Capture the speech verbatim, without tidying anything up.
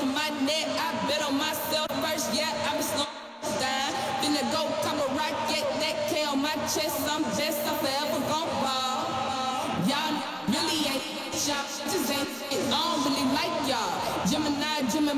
to my neck, I bet on myself first, yeah, I'm slow down. Finna go come a rocket, that K on my chest, I'm best, I'm forever gon' ball. Y'all really ain't, y'all just ain't, I don't really like y'all. Gemini, Gemini.